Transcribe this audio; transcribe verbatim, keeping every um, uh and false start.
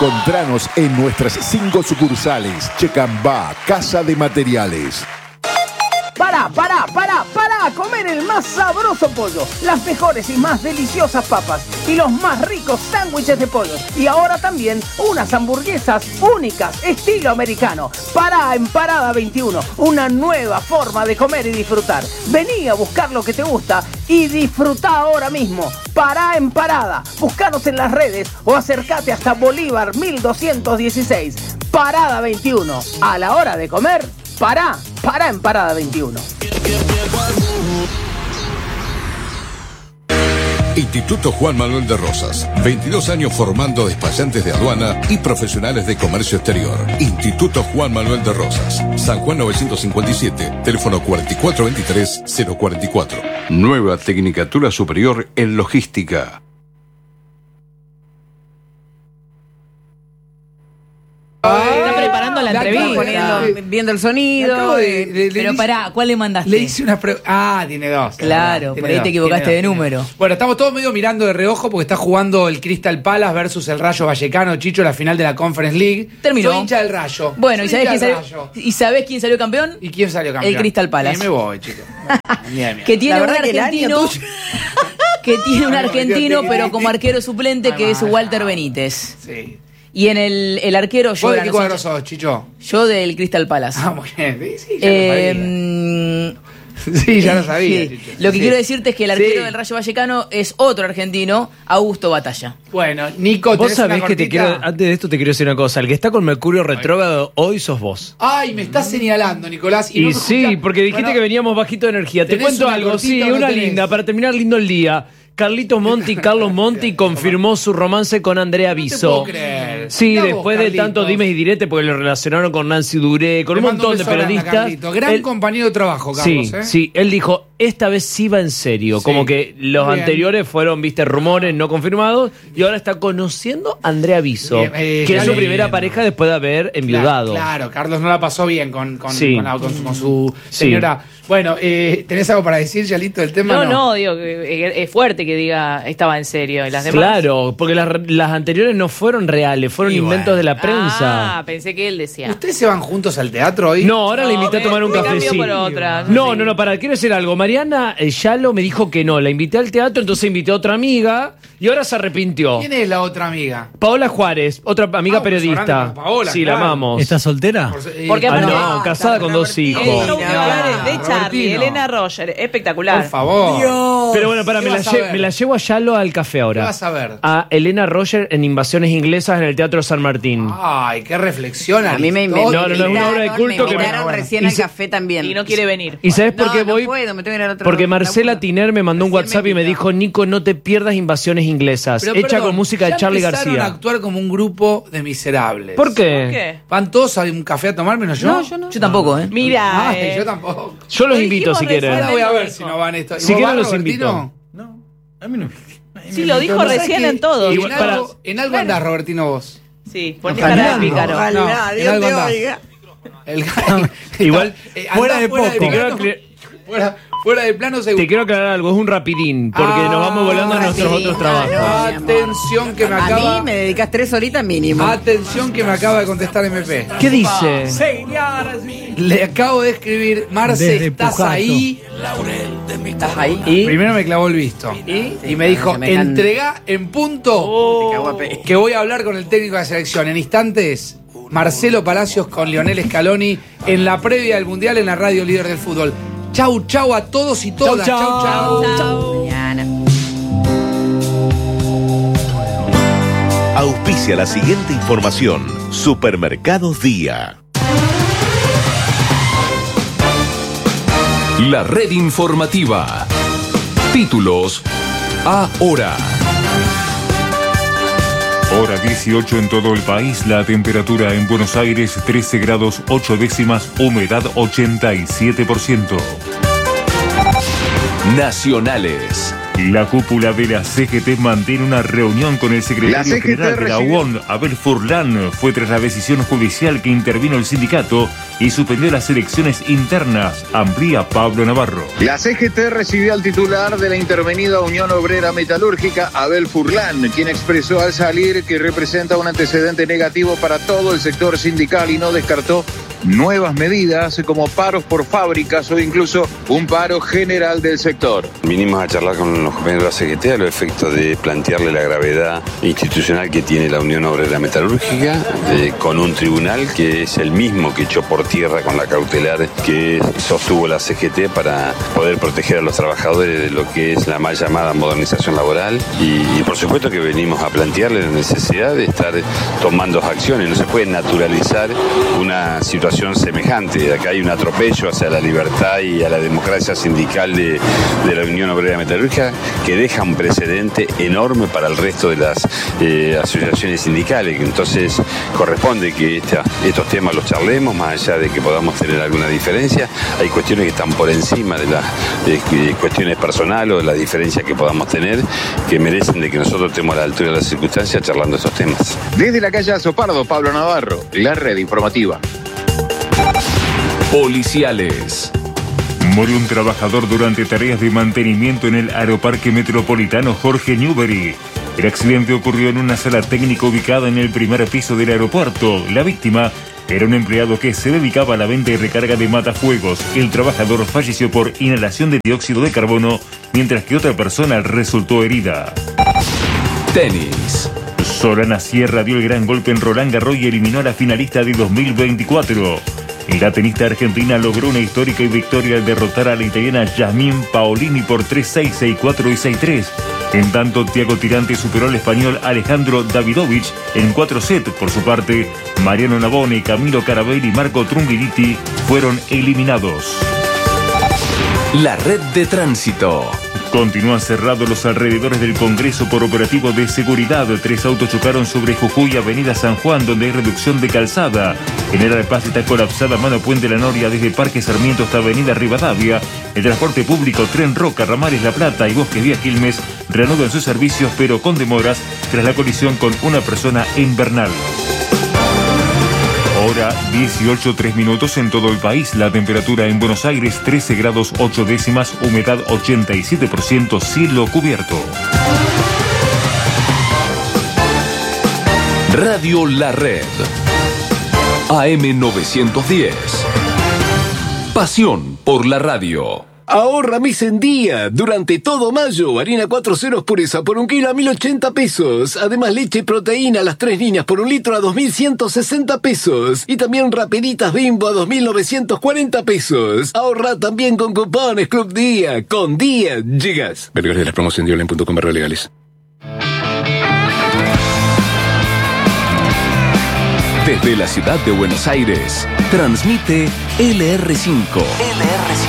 Encontranos en nuestras cinco sucursales. Checambá, Casa de Materiales. Pará, pará, pará, pará a comer el más sabroso pollo, las mejores y más deliciosas papas y los más ricos sándwiches de pollo. Y ahora también unas hamburguesas únicas, estilo americano. Pará en Parada veintiuno, una nueva forma de comer y disfrutar. Vení a buscar lo que te gusta y disfrutá ahora mismo. Pará en Parada, buscanos en las redes o acércate hasta Bolívar mil doscientos dieciséis. Parada veintiuno, a la hora de comer, pará, pará en Parada veintiuno. Instituto Juan Manuel de Rosas, veintidós años formando despachantes de aduana y profesionales de comercio exterior. Instituto Juan Manuel de Rosas, San Juan novecientos cincuenta y siete, teléfono cuatro cuatro veintitrés cero cuarenta y cuatro. Nueva Tecnicatura Superior en Logística. Está preparando la, la entrevista, poniendo, viendo el sonido. De, de, de, pero le, pará, ¿cuál le mandaste? Le hice una pre... Ah, tiene dos. Claro, tiene por ahí dos, te equivocaste dos, de número. Dos. Bueno, estamos todos medio mirando de reojo porque está jugando el Crystal Palace versus el Rayo Vallecano, Chicho, la final de la Conference League. Terminó. Soy hincha del Rayo. Bueno, ¿y sabés, quién salió, Rayo. ¿y sabés quién salió campeón? ¿Y quién salió campeón? El Crystal Palace. Y me voy, chicos. Bien, bien. Que tiene un argentino... Que tiene un argentino, pero como arquero suplente, que es Walter Benítez. Sí. Y en el, el arquero yo... ¿Vos de qué cuadro sos, Chicho? Yo del Crystal Palace. Ah, muy bien. Sí, ya eh, lo sabía. Sí, ya lo sabía, sí. Chicho. Lo que sí. quiero decirte es que el arquero sí. del Rayo Vallecano es otro argentino, Augusto Batalla. Bueno, Nico, vos sabés que te quiero, antes de esto te quiero decir una cosa. El que está con Mercurio retrógrado hoy sos vos. Ay, me estás señalando, Nicolás. Y, y no sí, escuchás. porque dijiste bueno, que veníamos bajito de energía. Te cuento algo, sí, no una tenés. linda, para terminar lindo el día. Carlitos Monti, Carlos Monti confirmó su romance con Andrea Biso. No te puedo creer. Sí, Mirá después vos, de tanto dimes y diretes, porque lo relacionaron con Nancy Duré, con Le un mando montón de beso grande a periodistas. Carlito. Gran él, compañero de trabajo, Carlos. Sí, ¿eh? sí, él dijo, esta vez sí va en serio. Sí. Como que los Bien. anteriores fueron, viste, rumores no confirmados. Y ahora está conociendo a Andrea Biso, Bien, eh, que es su bien. primera pareja después de haber enviudado. Claro, claro, Carlos no la pasó bien con, con, Sí. con, la- con- con su Sí. señora. Bueno, eh, ¿tenés algo para decir, Yalito, del tema? No, No, no, digo que es fuerte que diga estaba en serio. ¿Y las demás? Claro, porque las, las anteriores no fueron reales, fueron Y inventos bueno. de la prensa. Ah, pensé que él decía. ¿Ustedes se van juntos al teatro hoy? No, ahora No, le invité a me- tomar un me cambió cafecito. por otra. No, no, no, para, quiero decir algo. Mariana eh, Yalo me dijo que no, la invité al teatro, entonces invité a otra amiga y ahora se arrepintió. ¿Quién es la otra amiga? Paola Juárez, otra amiga Ah, periodista. pues hablando con Paola, sí, claro. la amamos. ¿Estás soltera? Por- eh, Porque Ah, aparte- no, casada con dos hijos. El show que va a hablar es de Robertino. Charlie, Elena Roger, espectacular. Por favor. Dios. Pero bueno, para, ¿Qué me la, vas a lle- ver? me la llevo a Yalo al café ahora. ¿Qué vas a ver? A Elena Roger en Invasiones Inglesas en el Teatro San Martín. Ay, qué reflexión. A mí me Aristóteles. No, no, no, es una obra de culto me que me- invitaron bueno. recién Y al se- café también. Y no quiere venir. ¿Y sabes por No, qué no voy? puedo, me tengo que ir al otro Porque laburo. Marcela Tiner me mandó un Recién WhatsApp y me invitó. dijo, Nico, no te pierdas Invasiones Inglesas, Pero, hecha perdón, con música de ya Charlie empezaron García. a actuar como un grupo de miserables. ¿Por qué? ¿Por qué? ¿Van todos a un café a tomar menos yo? No, yo no. Yo tampoco, ¿eh? Mira, Ay, eh, yo tampoco. Yo los Lo invito dijimos si recién. quieren. Ahora voy a lo ver dijo. si no van estos. Si ¿Y vos quieren vas, los invito. Robertino? No, a mí no. sí, lo dijo ¿Sabés recién que- en todo. y Igual, en para- algo, en algo andás, Robertino, vos. Sí, ponle Ojalá, cara de pícaro. no, no, en algo andás. El, Igual, eh, fuera andás de poco. Te quiero, plano, aclar- fuera, fuera de plano seguro. te quiero aclarar algo, es un rapidín, porque Ah, nos vamos volando a nuestros rapidín. otros trabajos. Ah, no. Atención que me A acaba. mí me dedicas tres horitas mínimo. Atención que me acaba de contestar M P. ¿Qué dice? Le acabo de escribir, Marce, Desde ¿estás Pujato. ahí? ¿Estás ahí? ¿Y? Primero me clavó el visto. Y me dijo, Semejante. entrega en punto. Te cago a pe- Que voy a hablar con el técnico de la selección. En instantes, Marcelo Palacios con Lionel Scaloni en la previa del Mundial en la radio líder del fútbol. Chau, chau a todos y todas. Chau, Chau, chau. chau. Chau. Mañana. Auspicia la siguiente información. Supermercados Día. La red informativa. Títulos ahora. Hora dieciocho en todo el país, la temperatura en Buenos Aires trece grados ocho décimas, humedad ochenta y siete por ciento. Nacionales. La cúpula de la C G T mantiene una reunión con el secretario general de la U O N, Abel Furlan. Fue tras la decisión judicial que intervino el sindicato y suspendió las elecciones internas. Amplía Pablo Navarro. La C G T recibió al titular de la intervenida Unión Obrera Metalúrgica, Abel Furlan, quien expresó al salir que representa un antecedente negativo para todo el sector sindical y no descartó nuevas medidas como paros por fábricas o incluso un paro general del sector. Vinimos a charlar con los compañeros de la C G T a los efectos de plantearle la gravedad institucional que tiene la Unión Obrera Metalúrgica eh, con un tribunal que es el mismo que echó por tierra con la cautelar que sostuvo la C G T para poder proteger a los trabajadores de lo que es la mal llamada modernización laboral y, y por supuesto que venimos a plantearle la necesidad de estar tomando acciones. No se puede naturalizar una situación semejante. Acá hay un atropello hacia la libertad y a la democracia sindical de, de la Unión Obrera Metalúrgica que deja un precedente enorme para el resto de las eh, asociaciones sindicales. Entonces corresponde que esta, estos temas los charlemos, más allá de que podamos tener alguna diferencia. Hay cuestiones que están por encima de las de, de cuestiones personales o de las diferencias que podamos tener, que merecen de que nosotros estemos a la altura de las circunstancias charlando estos temas. Desde la calle Azopardo, Pablo Navarro, la red informativa. Policiales. Murió un trabajador durante tareas de mantenimiento en el Aeroparque Metropolitano Jorge Newbery. El accidente ocurrió en una sala técnica ubicada en el primer piso del aeropuerto. La víctima era un empleado que se dedicaba a la venta y recarga de matafuegos. El trabajador falleció por inhalación de dióxido de carbono, mientras que otra persona resultó herida. Tenis. Sorana Sierra dio el gran golpe en Roland Garros y eliminó a la finalista de dos mil veinticuatro. La tenista argentina logró una histórica victoria al derrotar a la italiana Yasmín Paolini por tres seis, seis cuatro y seis tres. En tanto, Thiago Tirante superó al español Alejandro Davidovich en cuatro sets. Por su parte, Mariano Navone, Camilo Carabelli y Marco Trungelliti fueron eliminados. La red de tránsito. Continúan cerrados los alrededores del Congreso por operativo de seguridad. Tres autos chocaron sobre Jujuy, Avenida San Juan, donde hay reducción de calzada. General Paz está colapsada, mano Puente La Noria, desde Parque Sarmiento hasta Avenida Rivadavia. El transporte público, Tren Roca, Ramales La Plata y Bosques Vía Quilmes reanudan sus servicios, pero con demoras tras la colisión con una persona en Bernal. Hora dieciocho, tres minutos en todo el país. La temperatura en Buenos Aires trece grados ocho décimas, humedad ochenta y siete por ciento, cielo cubierto. Radio La Red. A M novecientos diez. Pasión por la radio. Ahorra mes en día. Durante todo mayo, harina cuatro ceros pureza por un kilo a mil ochenta pesos. Además, leche y proteína a las tres líneas por un litro a dos mil ciento sesenta pesos. Y también Rapeditas Bimbo a dos mil novecientos cuarenta pesos. Ahorra también con cupones Club Día. Con Día llegas. Vergara de la promoción de online punto com barra legales. Desde la ciudad de Buenos Aires, transmite L R cinco. L R cinco.